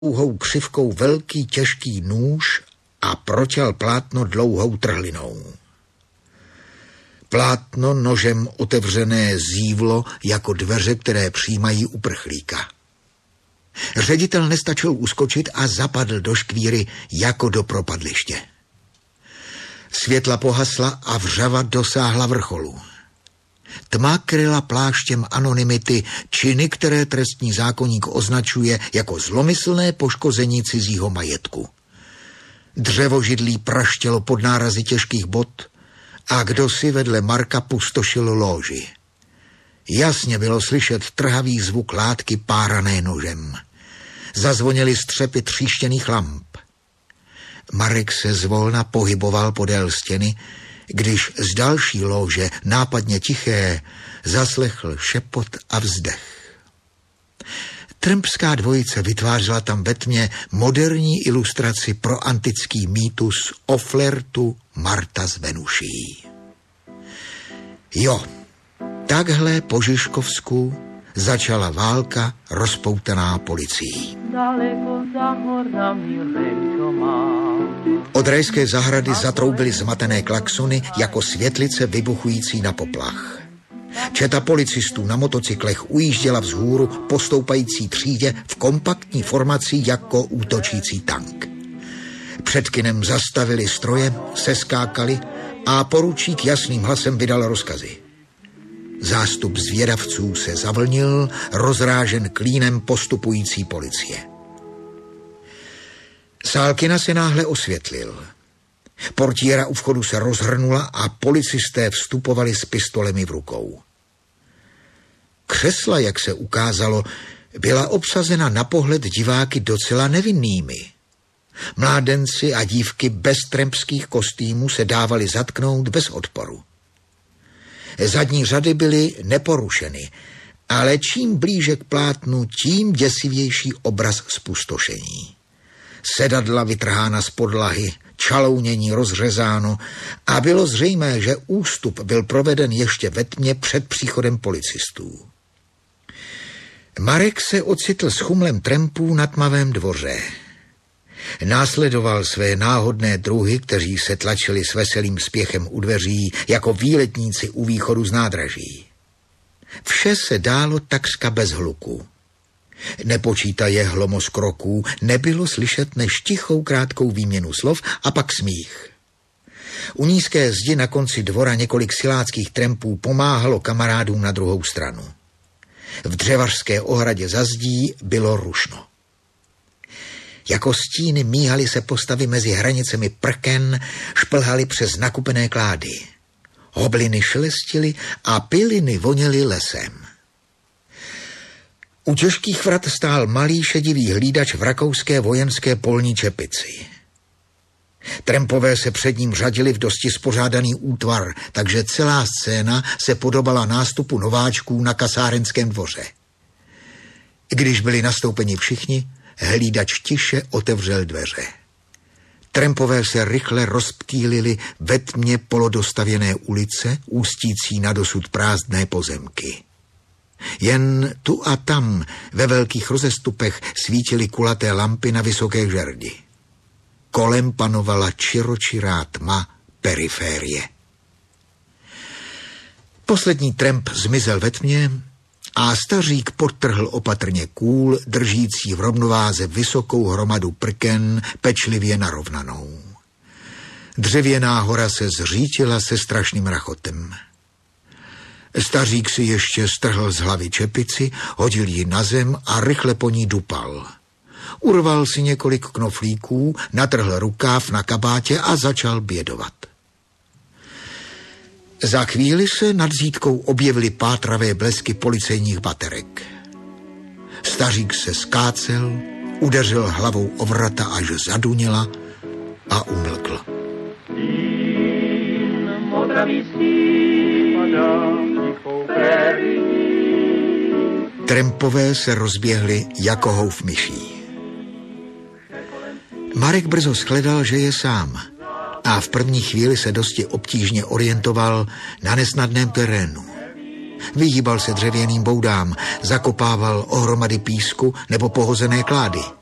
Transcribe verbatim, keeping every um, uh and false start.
dlouhou křivkou velký těžký nůž a protěl plátno dlouhou trhlinou. Plátno nožem otevřené zívlo jako dveře, které přijímají uprchlíka. Ředitel nestačil uskočit a zapadl do škvíry jako do propadliště. Světla pohasla a vřava dosáhla vrcholu. Tma kryla pláštěm anonymity činy, které trestní zákoník označuje jako zlomyslné poškození cizího majetku. Dřevožidlí praštělo pod nárazy těžkých bot a kdosi vedle Marka pustošil lóži. Jasně bylo slyšet trhavý zvuk látky párané nožem. Zazvonily střepy tříštěných lamp. Marek se zvolna pohyboval podél stěny, když z další lóže, nápadně tiché, zaslechl šepot a vzdech. Trempská dvojice vytvářela tam ve tmě moderní ilustraci pro antický mýtus o flirtu Marta s Venuší. Jo, takhle po Žižkovsku začala válka rozpoutaná policií. Daleko za horami rejčo mám. Od rajské zahrady zatroubily zmatené klaxony jako světlice vybuchující na poplach. Četa policistů na motocyklech ujížděla vzhůru po stoupající třídě v kompaktní formaci jako útočící tank. Před kinem zastavili stroje, seskákali a poručík jasným hlasem vydal rozkazy. Zástup zvědavců se zavlnil, rozrážen klínem postupující policie. Sál kina se náhle osvětlil. Portiéra u vchodu se rozhrnula a policisté vstupovali s pistolemi v rukou. Křesla, jak se ukázalo, byla obsazena na pohled diváky docela nevinnými. Mládenci a dívky bez trempských kostýmů se dávali zatknout bez odporu. Zadní řady byly neporušeny, ale čím blíže k plátnu, tím děsivější obraz zpustošení. Sedadla vytrhána z podlahy, čalounění rozřezáno a bylo zřejmé, že ústup byl proveden ještě ve tmě před příchodem policistů. Marek se ocitl s chumlem trampů na tmavém dvoře. Následoval své náhodné druhy, kteří se tlačili s veselým spěchem u dveří jako výletníci u východu z nádraží. Vše se dálo takřka bez hluku. Nepočítaje hlomos kroků, nebylo slyšet než tichou krátkou výměnu slov a pak smích. U nízké zdi na konci dvora několik siláckých trampů pomáhalo kamarádům na druhou stranu. V dřevařské ohradě za zdí bylo rušno. Jako stíny míhaly se postavy mezi hranicemi prken, šplhaly přes nakupené klády. Hobliny šelestily a piliny voněly lesem. U těžkých vrat stál malý šedivý hlídač v rakouské vojenské polní čepici. Trampové se před ním řadili v dosti spořádaný útvar, takže celá scéna se podobala nástupu nováčků na kasárenském dvoře. Když byli nastoupeni všichni, hlídač tiše otevřel dveře. Trampové se rychle rozptýlili ve tmě polodostavěné ulice, ústící na dosud prázdné pozemky. Jen tu a tam ve velkých rozestupech svítily kulaté lampy na vysoké žerdi. Kolem panovala čiročirá tma periférie. Poslední tramp zmizel ve tmě a stařík podtrhl opatrně kůl, držící v rovnováze vysokou hromadu prken pečlivě narovnanou. Dřevěná hora se zřítila se strašným rachotem. Stařík si ještě strhl z hlavy čepici, hodil ji na zem a rychle po ní dupal. Urval si několik knoflíků, natrhl rukáv na kabátě a začal bědovat. Za chvíli se nad zítkou objevily pátravé blesky policejních baterek. Stařík se skácel, udeřil hlavou o vrata, až zaduněla a umlkl. Trampové se rozběhli jako houf myší. Marek brzo shledal, že je sám a v první chvíli se dosti obtížně orientoval na nesnadném terénu. Vyhýbal se dřevěným boudám, zakopával ohromady písku nebo pohozené klády.